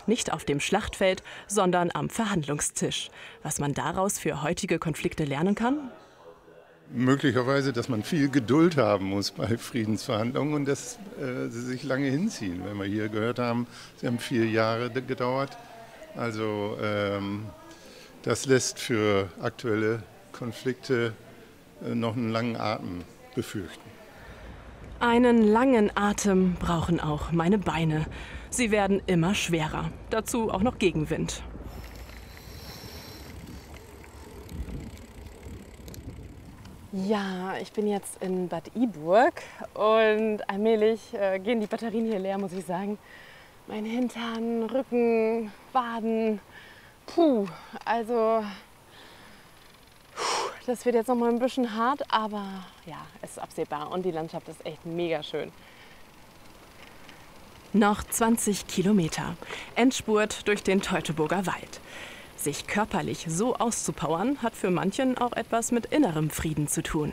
nicht auf dem Schlachtfeld, sondern am Verhandlungstisch. Was man daraus für heutige Konflikte lernen kann? Möglicherweise, dass man viel Geduld haben muss bei Friedensverhandlungen und dass sie sich lange hinziehen. Wenn wir hier gehört haben, sie haben 4 Jahre gedauert. Also das lässt für aktuelle Konflikte noch einen langen Atem befürchten. Einen langen Atem brauchen auch meine Beine. Sie werden immer schwerer. Dazu auch noch Gegenwind. Ja, ich bin jetzt in Bad Iburg und allmählich gehen die Batterien hier leer, muss ich sagen. Mein Hintern, Rücken, Waden, das wird jetzt noch mal ein bisschen hart, aber ja, es ist absehbar und die Landschaft ist echt mega schön. Noch 20 Kilometer, Endspurt durch den Teutoburger Wald. Sich körperlich so auszupowern, hat für manchen auch etwas mit innerem Frieden zu tun.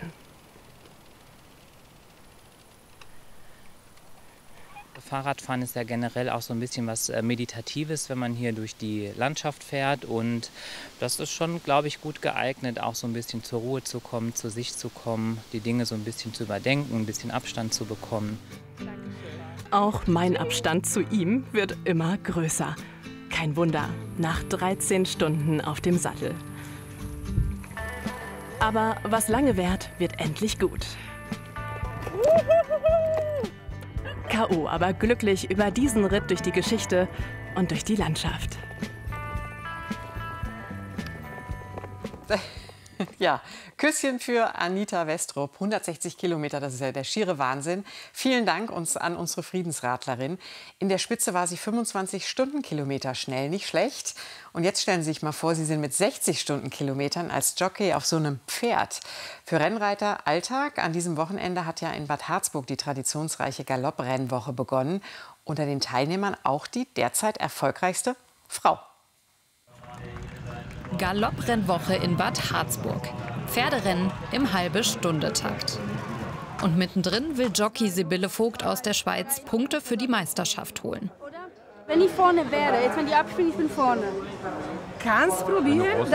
Fahrradfahren ist ja generell auch so ein bisschen was Meditatives, wenn man hier durch die Landschaft fährt. Und das ist schon, glaube ich, gut geeignet, auch so ein bisschen zur Ruhe zu kommen, zu sich zu kommen, die Dinge so ein bisschen zu überdenken, ein bisschen Abstand zu bekommen. Auch mein Abstand zu ihm wird immer größer. Kein Wunder, nach 13 Stunden auf dem Sattel. Aber was lange währt, wird endlich gut. K.O., aber glücklich über diesen Ritt durch die Geschichte und durch die Landschaft. Ja, Küsschen für Anita Westrup. 160 Kilometer, das ist ja der schiere Wahnsinn. Vielen Dank an unsere Friedensradlerin. In der Spitze war sie 25 Stundenkilometer schnell, nicht schlecht. Und jetzt stellen Sie sich mal vor, Sie sind mit 60 Stundenkilometern als Jockey auf so einem Pferd. Für Rennreiter Alltag. An diesem Wochenende hat ja in Bad Harzburg die traditionsreiche Galopprennwoche begonnen. Unter den Teilnehmern auch die derzeit erfolgreichste Frau. Galopprennwoche in Bad Harzburg. Pferderennen im Halbe-Stunde-Takt. Und mittendrin will Jockey Sibylle Vogt aus der Schweiz Punkte für die Meisterschaft holen. Wenn ich vorne wäre, jetzt wenn die abspielen, ich bin vorne. Kannst probieren,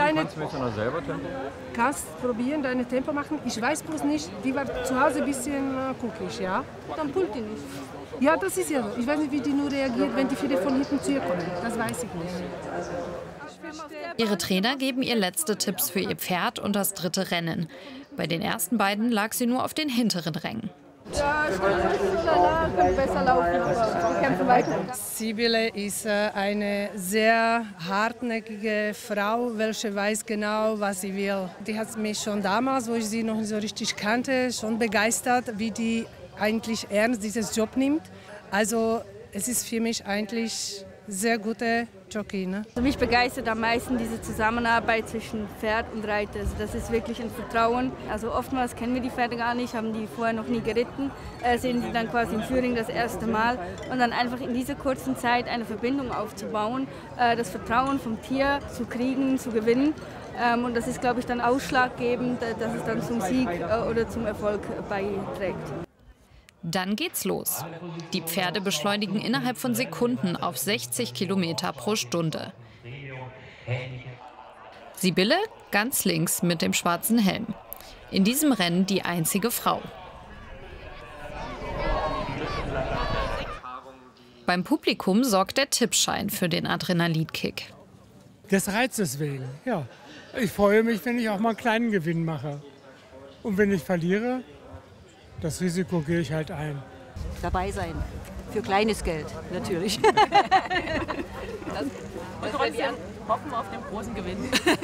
deine Tempo machen. Ich weiß bloß nicht, die war zu Hause ein bisschen guckig, ja? Dann pullt die nicht. Ja, das ist ja so. Ich weiß nicht, wie die nur reagiert, wenn die Pferde von hinten zu ihr kommen. Das weiß ich nicht. Ihre Trainer geben ihr letzte Tipps für ihr Pferd und das dritte Rennen. Bei den ersten beiden lag sie nur auf den hinteren Rängen. Ja, ich könnte besser laufen, aber wir kämpfen weiter. Sibylle ist eine sehr hartnäckige Frau, welche weiß genau, was sie will. Die hat mich schon damals, wo ich sie noch nicht so richtig kannte, schon begeistert, wie die eigentlich ernst dieses Job nimmt. Also es ist für mich eigentlich sehr gute Jockey, ne? Also mich begeistert am meisten diese Zusammenarbeit zwischen Pferd und Reiter. Also das ist wirklich ein Vertrauen. Also oftmals kennen wir die Pferde gar nicht, haben die vorher noch nie geritten, sehen sie dann quasi im Führing das erste Mal. Und dann einfach in dieser kurzen Zeit eine Verbindung aufzubauen, das Vertrauen vom Tier zu kriegen, zu gewinnen. Und das ist, glaube ich, dann ausschlaggebend, dass es dann zum Sieg oder zum Erfolg beiträgt. Dann geht's los. Die Pferde beschleunigen innerhalb von Sekunden auf 60 Kilometer pro Stunde. Sibylle ganz links mit dem schwarzen Helm. In diesem Rennen die einzige Frau. Beim Publikum sorgt der Tippschein für den Adrenalinkick. Des Reizes wegen, ja. Ich freue mich, wenn ich auch mal einen kleinen Gewinn mache. Und wenn ich verliere, das Risiko gehe ich halt ein. Dabei sein. Für kleines Geld, natürlich. Und wir hoffen auf den großen Gewinn.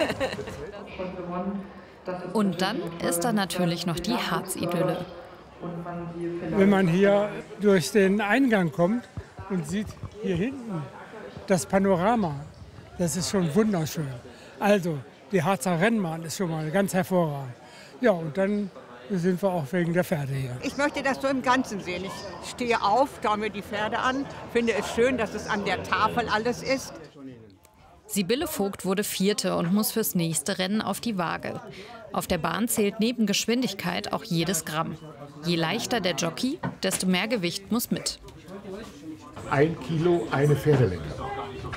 Und dann ist da natürlich noch die Harzidylle. Wenn man hier durch den Eingang kommt und sieht hier hinten das Panorama, das ist schon wunderschön. Also, die Harzer Rennbahn ist schon mal ganz hervorragend. Ja, und dann sind wir auch wegen der Pferde hier. Ich möchte das so im Ganzen sehen. Ich stehe auf, schaue mir die Pferde an, finde es schön, dass es an der Tafel alles ist. Sibylle Vogt wurde Vierte und muss fürs nächste Rennen auf die Waage. Auf der Bahn zählt neben Geschwindigkeit auch jedes Gramm. Je leichter der Jockey, desto mehr Gewicht muss mit. 1 Kilo eine Pferdelänge.